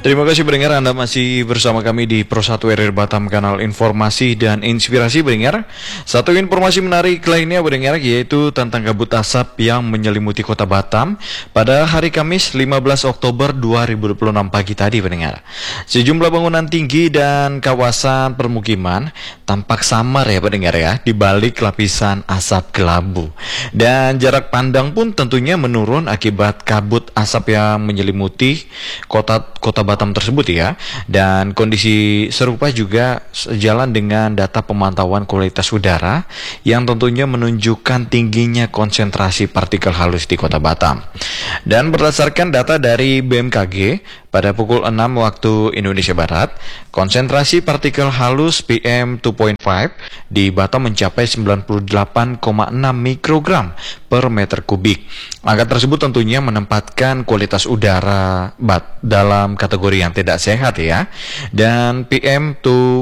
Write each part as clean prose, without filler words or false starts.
Terima kasih pendengar, Anda masih bersama kami di Pro 1 RR Batam, kanal informasi dan inspirasi pendengar. Satu informasi menarik lainnya pendengar, yaitu tentang kabut asap yang menyelimuti kota Batam pada hari Kamis 15 Oktober 2026 pagi tadi pendengar. Sejumlah bangunan tinggi dan kawasan permukiman tampak samar ya pendengar ya, di balik lapisan asap kelabu. Dan jarak pandang pun tentunya menurun akibat kabut asap yang menyelimuti kota Batam tersebut ya. Dan kondisi serupa juga sejalan dengan data pemantauan kualitas udara yang tentunya menunjukkan tingginya konsentrasi partikel halus di kota Batam. Dan berdasarkan data dari BMKG pada pukul 6 waktu Indonesia Barat, konsentrasi partikel halus PM 2.5 di Batam mencapai 98,6 mikrogram per meter kubik. Angka tersebut tentunya menempatkan kualitas udara dalam kategori yang tidak sehat ya. Dan PM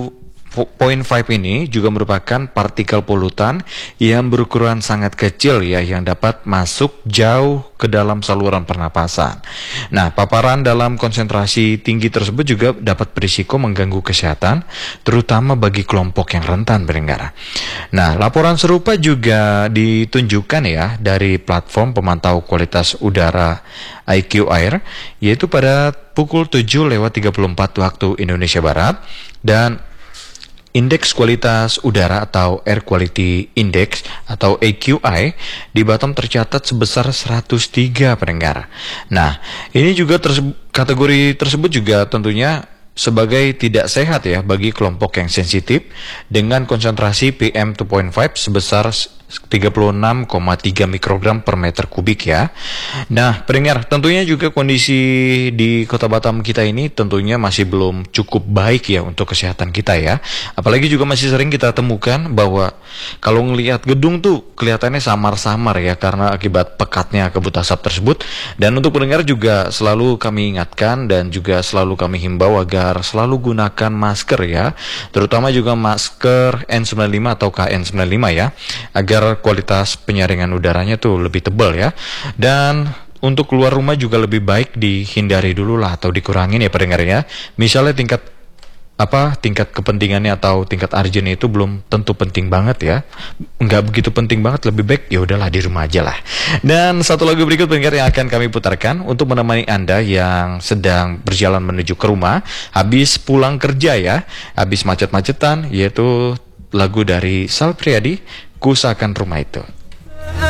2.5 ini juga merupakan partikel polutan yang berukuran sangat kecil ya, yang dapat masuk jauh ke dalam saluran pernapasan. Nah, paparan dalam konsentrasi tinggi tersebut juga dapat berisiko mengganggu kesehatan, terutama bagi kelompok yang rentan pendengar. Nah, laporan serupa juga ditunjukkan ya dari platform pemantau kualitas udara IQ Air, yaitu pada pukul 7:34 waktu Indonesia Barat. Dan Indeks kualitas udara atau Air Quality Index atau AQI di Batam tercatat sebesar 103 pendengar. Nah, ini juga kategori tersebut juga tentunya sebagai tidak sehat ya bagi kelompok yang sensitif dengan konsentrasi PM 2.5 sebesar 36,3 mikrogram per meter kubik ya. Nah, pendengar, tentunya juga kondisi di Kota Batam kita ini tentunya masih belum cukup baik ya untuk kesehatan kita ya. Apalagi juga masih sering kita temukan bahwa kalau ngelihat gedung tuh kelihatannya samar-samar ya karena akibat pekatnya kabut asap tersebut. Dan untuk pendengar juga selalu kami ingatkan dan juga selalu kami himbau agar selalu gunakan masker ya, terutama juga masker N95 atau KN95 ya, agar kualitas penyaringan udaranya tuh lebih tebal ya. Dan untuk keluar rumah juga lebih baik dihindari dulu lah atau dikurangin ya pendengarnya. Misalnya tingkat kepentingannya atau tingkat urgent itu belum tentu penting banget ya, nggak begitu penting banget, lebih baik ya udahlah di rumah aja lah. Dan satu lagu berikut pendengar yang akan kami putarkan untuk menemani Anda yang sedang berjalan menuju ke rumah habis pulang kerja ya, habis macet-macetan, yaitu lagu dari Sal Priadi, Ku Seakan Rumah Itu.